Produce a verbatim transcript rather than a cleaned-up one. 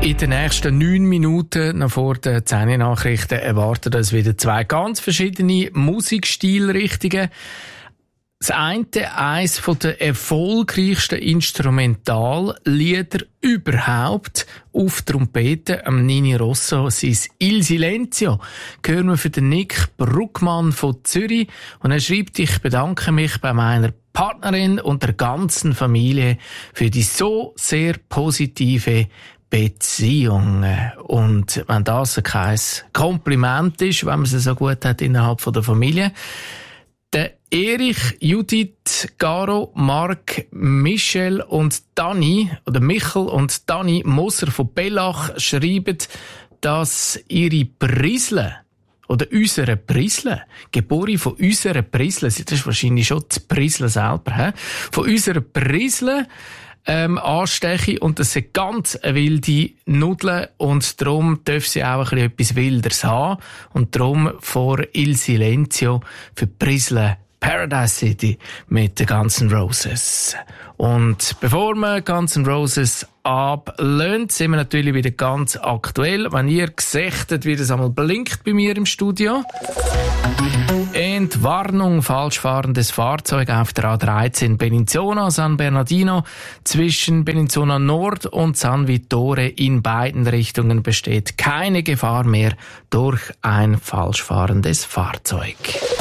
In den nächsten neun Minuten noch vor den zehn Nachrichten erwarten uns wieder zwei ganz verschiedene Musikstilrichtungen. Das eine, eines der erfolgreichsten Instrumentallieder überhaupt auf Trompete, am Nini Rosso, sein Il Silenzio, hören wir für den Nick Bruckmann von Zürich. Und er schreibt, ich bedanke mich bei meiner Partnerin und der ganzen Familie für die so sehr positive Beziehung. Und wenn das kein Kompliment ist, wenn man es so gut hat innerhalb von der Familie, der Erich, Judith, Garo, Marc, Michel und Dani, oder Michel und Dani Moser von Bellach schreiben, dass ihre Prisle, oder unsere Prisle, geboren von unserer Prisle, das ist wahrscheinlich schon die Prisle selber, he? Von unserer Prisle, ähm, ansteche, und das sind ganz wilde Nudeln, und darum dürfen sie auch ein bisschen etwas Wilderes haben, und darum vor Il Silenzio für Prisle Paradise City mit den Guns N' Roses. Und bevor wir Guns N' Roses ablehnt, sind wir natürlich wieder ganz aktuell. Wenn ihr gesichtet, wie das einmal blinkt bei mir im Studio. Entwarnung, falsch fahrendes Fahrzeug auf der A dreizehn Bellinzona, San Bernardino. Zwischen Bellinzona Nord und San Vittore in beiden Richtungen besteht keine Gefahr mehr durch ein falsch fahrendes Fahrzeug.